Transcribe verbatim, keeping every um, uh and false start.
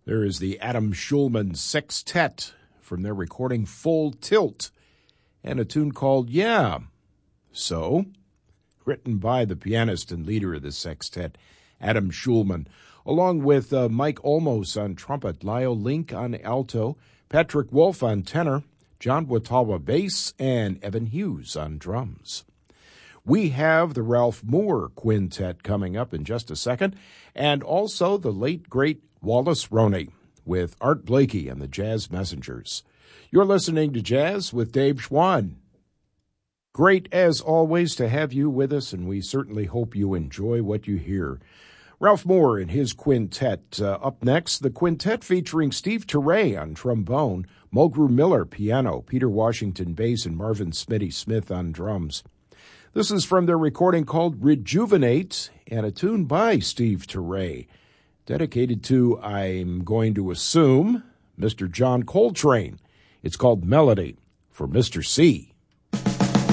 There is the Adam Schulman Sextet from their recording Full Tilt, and a tune called Yeah, So, written by the pianist and leader of the sextet, Adam Schulman, along with uh, Mike Olmos on trumpet, Lyle Link on alto, Patrick Wolf on tenor, John Watawa bass, and Evan Hughes on drums. We have the Ralph Moore Quintet coming up in just a second, and also the late, great Wallace Roney with Art Blakey and the Jazz Messengers. You're listening to Jazz with Dave Schwann. Great, as always, to have you with us, and we certainly hope you enjoy what you hear. Ralph Moore and his quintet. Uh, up next, the quintet featuring Steve Turre on trombone, Mulgrew Miller piano, Peter Washington bass, and Marvin Smitty Smith on drums. This is from their recording called Rejuvenate, and a tune by Steve Turre, dedicated to, I'm going to assume, Mister John Coltrane. It's called Melody for Mister C.